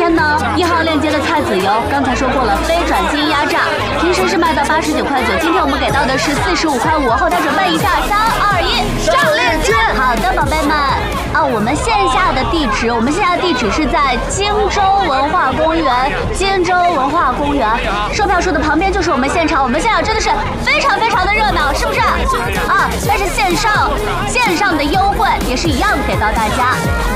天呢，1号链接的菜籽油，刚才说过了，非转基因压榨，平时是卖到89.9块，今天我们给到的是45.5块，后台准备一下，3、2、1，上链接。好的，宝贝们，我们线下的地址是在荆州文化公园，售票处的旁边就是我们现场，真的是非常的热闹，是不是？但是线上的优惠也是一样给到大家。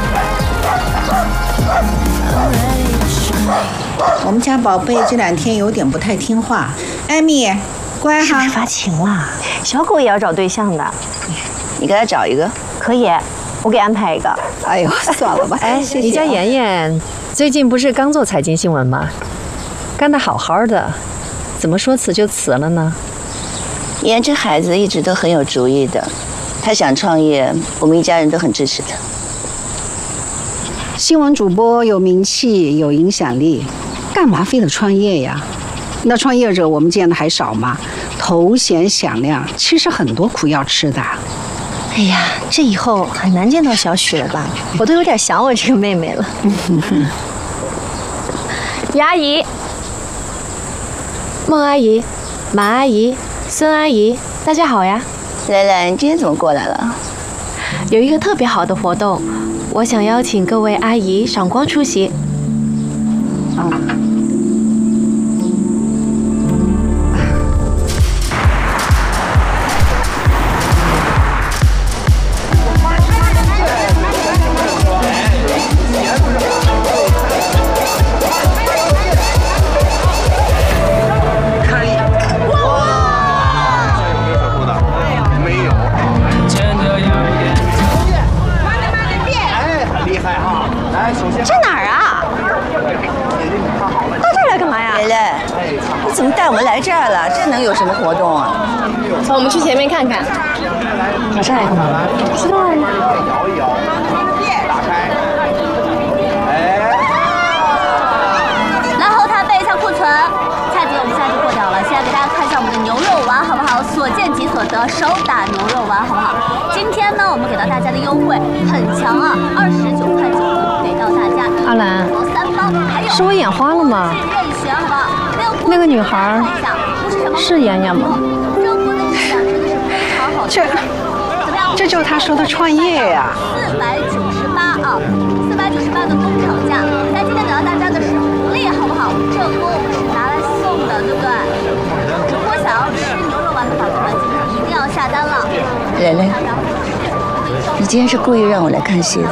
我们家宝贝这2天有点不太听话，艾米，乖哈。 是不是发情了？小狗也要找对象的， 你给他找一个。 可以，我给安排一个。 哎呦，算了吧。 哎， 谢谢。 你家妍妍最近不是刚做财经新闻吗？干得好好的，怎么说辞就辞了呢？ 妍这孩子一直都很有主意的，他想创业，我们一家人都很支持他。 新闻主播有名气有影响力，干嘛非得创业呀？那创业者我们见的还少吗？头衔响亮，其实很多苦要吃的。 哎呀，这以后很难见到小许了吧？我都有点想我这个妹妹了。于阿姨、孟阿姨、马阿姨、孙阿姨，大家好呀！ 来来，你今天怎么过来了？ 有一个特别好的活动，我想邀请各位阿姨赏光出席。 这哪儿啊？到这儿来干嘛呀？蕾蕾，你怎么带我们来这儿了？这能有什么活动啊？ 我们去前面看看。跑这儿来干嘛？不知道啊。 摇一摇，打开。 来后台备一下库存，菜籽我们现在就过掉了。现在给大家看一下我们的牛肉丸，好不好？所见即所得，手打牛肉丸，好不好？今天呢，我们给到大家的优惠很强啊，29.9块给到大家。 阿兰 ，3包，还有是我眼花了吗？ 任选，好不好？ 那个女孩是妍妍吗？ 中国的质量真的是非常好。 这就是他说的创业呀。 498啊，498的工厂价。那今天给到大家的是福利，好不好？这锅我们是拿来送的，对不对？如果想要吃牛肉丸的宝贝们，今天一定要下单了。 蕾蕾，你今天是故意让我来看戏的？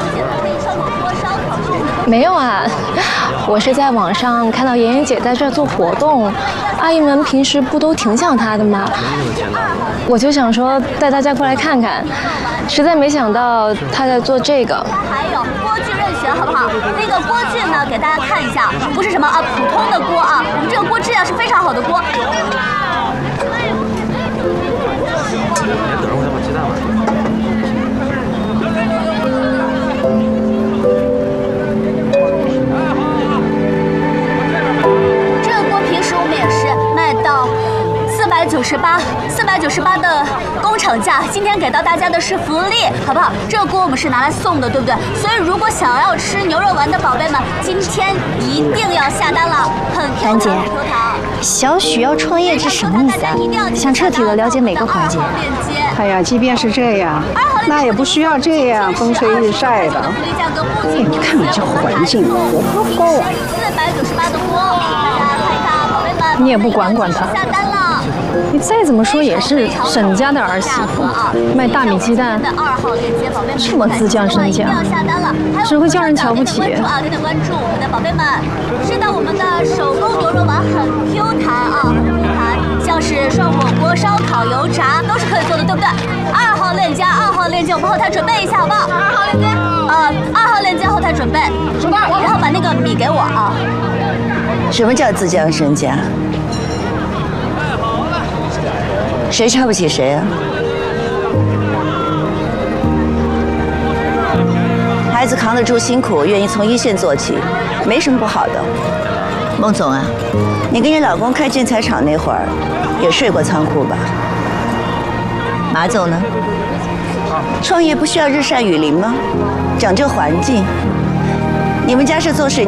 没有啊，我是在网上看到妍妍姐在这儿做活动，阿姨们平时不都挺想她的吗？我就想说带大家过来看看，实在没想到她在做这个。 还有锅具任选，好不好？那个锅具呢，给大家看一下，不是什么普通的锅啊，我们这个锅质量是非常好的锅。498的工厂价，今天给到大家的是福利，好不好？这个锅我们是拿来送的，对不对？所以如果想要吃牛肉丸的宝贝们，今天一定要下单了，很兰姐，小许要创业是什么意思啊？想彻底的了解每个环节。 哎呀，即便是这样，那也不需要这样风吹日晒的。你看你这环境，活不够啊 ！498的锅，大家看一看，宝贝们， 你也不管管他。 下单了。 你再怎么说也是沈家的儿媳妇，卖大米鸡蛋，这么自降身价，只会叫人瞧不起。 点点关注，我的宝贝们，知道我们的手工牛肉丸很 Q 弹啊，很 Q 弹，像是涮火锅、烧烤、油炸都是可以做的，对不对？2号链接，我们后台准备一下，好不好？2号链接，2号链接后台准备，然后把那个米给我啊。 什么叫自降身价？谁瞧不起谁啊？孩子扛得住辛苦，愿意从一线做起，没什么不好的。孟总啊，你跟你老公开建材厂那会儿，也睡过仓库吧？马总呢？创业不需要日晒雨淋吗？讲究环境。你们家是做水。